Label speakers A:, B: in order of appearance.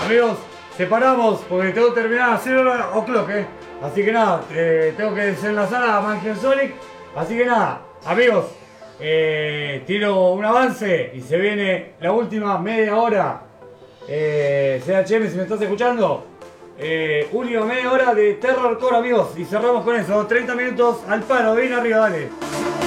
A: Amigos, separamos porque tengo que terminar a 0 o'clock, Así que nada, tengo que desenlazar a Mansion Sonic. Así que nada, amigos, tiro un avance y se viene la última media hora. CHM, si me estás escuchando, última media hora de Terror Core, amigos. Y cerramos con eso, 30 minutos al palo, bien arriba, dale.